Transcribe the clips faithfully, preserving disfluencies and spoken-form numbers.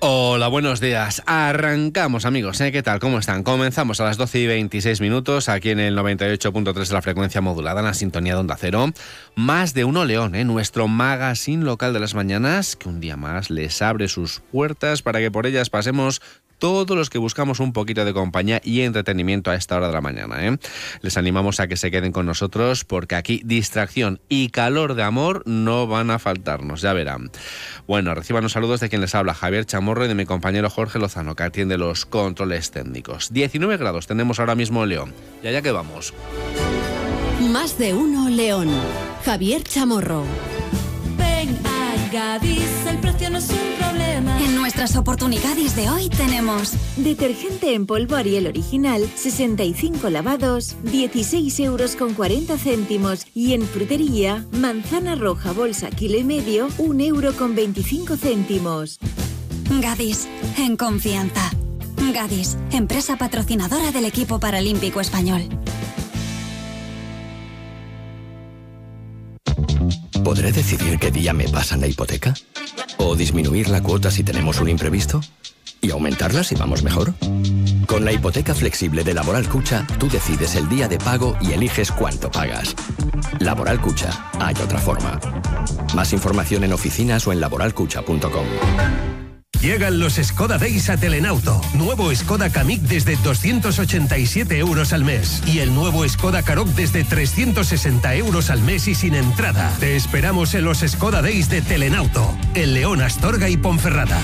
Hola, buenos días. Arrancamos, amigos, ¿eh? ¿Qué tal? ¿Cómo están? Comenzamos a las doce y veintiséis minutos aquí en el noventa y ocho punto tres de la frecuencia modulada, en la sintonía de Onda Cero. Más de Uno León, ¿eh? Nuestro magazine local de las mañanas, que un día más les abre sus puertas para que por ellas pasemos todos los que buscamos un poquito de compañía y entretenimiento a esta hora de la mañana, ¿eh? Les animamos a que se queden con nosotros porque aquí distracción y calor de amor no van a faltarnos, ya verán. Bueno, reciban los saludos de quien les habla, Javier Chamorro, y de mi compañero Jorge Lozano, que atiende los controles técnicos. diecinueve grados tenemos ahora mismo en León. Y allá que vamos. Más de Uno León. Javier Chamorro. Ven a Gadis, el precio no es un problema. En nuestras oportunidades de hoy tenemos detergente en polvo Ariel original, sesenta y cinco lavados, dieciséis euros con cuarenta céntimos. Y en frutería, manzana roja bolsa kilo y medio, un euro con veinticinco céntimos. Gadis, en confianza. Gadis, empresa patrocinadora del equipo paralímpico español. ¿Podré decidir qué día me pasan la hipoteca? ¿O disminuir la cuota si tenemos un imprevisto? ¿Y aumentarla si vamos mejor? Con la hipoteca flexible de Laboral Cucha, tú decides el día de pago y eliges cuánto pagas. Laboral Cucha, hay otra forma. Más información en oficinas o en laboral cucha punto com. Llegan los Skoda Days a Telenauto. Nuevo Skoda Kamiq desde doscientos ochenta y siete euros al mes. Y el nuevo Skoda Karoq desde trescientos sesenta euros al mes y sin entrada. Te esperamos en los Skoda Days de Telenauto. En León, Astorga y Ponferrada.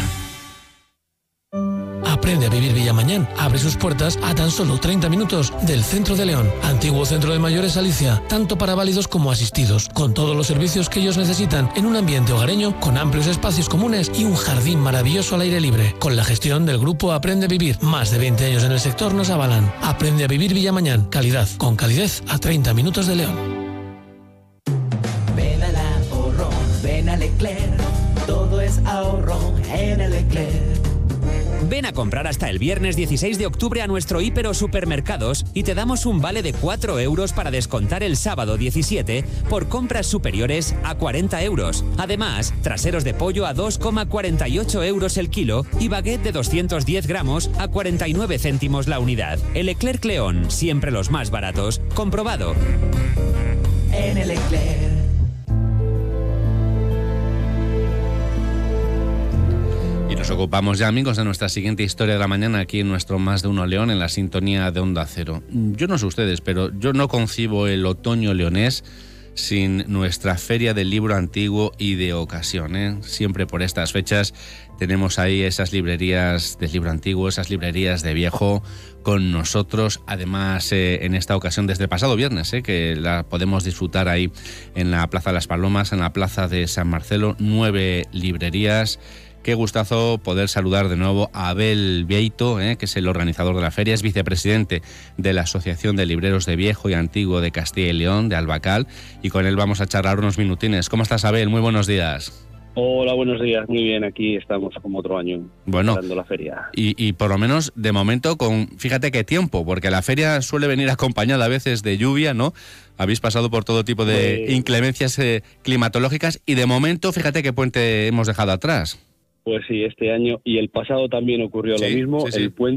Aprende a vivir Villamañán. Abre sus puertas a tan solo treinta minutos del centro de León. Antiguo centro de mayores Alicia, tanto para válidos como asistidos, con todos los servicios que ellos necesitan en un ambiente hogareño, con amplios espacios comunes y un jardín maravilloso al aire libre. Con la gestión del grupo Aprende a Vivir, más de veinte años en el sector nos avalan. Aprende a vivir Villamañán. Calidad, con calidez a treinta minutos de León. Ven al ahorro, ven a Leclerc. Todo es ahorro en el Leclerc. Ven a comprar hasta el viernes dieciséis de octubre a nuestro Hiper o Supermercados y te damos un vale de cuatro euros para descontar el sábado diecisiete por compras superiores a cuarenta euros. Además, traseros de pollo a dos coma cuarenta y ocho euros el kilo y baguette de doscientos diez gramos a cuarenta y nueve céntimos la unidad. El Leclerc León, siempre los más baratos. Comprobado. En el Leclerc. Y nos ocupamos ya, amigos, de nuestra siguiente historia de la mañana aquí en nuestro Más de Uno León, en la sintonía de Onda Cero. Yo no sé ustedes, pero yo no concibo el otoño leonés sin nuestra Feria del Libro Antiguo y de Ocasión, ¿eh? Siempre por estas fechas tenemos ahí esas librerías de libro antiguo, esas librerías de viejo con nosotros. Además, eh, en esta ocasión, desde el pasado viernes, eh, que la podemos disfrutar ahí en la Plaza de las Palomas, en la Plaza de San Marcelo, nueve librerías. Qué gustazo poder saludar de nuevo a Abel Vieito, eh, que es el organizador de la feria, es vicepresidente de la Asociación de Libreros de Viejo y Antiguo de Castilla y León, de Albacal, y con él vamos a charlar unos minutines. ¿Cómo estás, Abel? Muy buenos días. Hola, buenos días. Muy bien, aquí estamos como otro año bueno, dando la feria. Y, y por lo menos, de momento, con fíjate qué tiempo, porque la feria suele venir acompañada a veces de lluvia, ¿no? Habéis pasado por todo tipo de pues... inclemencias eh, climatológicas y de momento, fíjate qué puente hemos dejado atrás. Pues sí, este año y el pasado también ocurrió sí, lo mismo. Sí, sí. El puente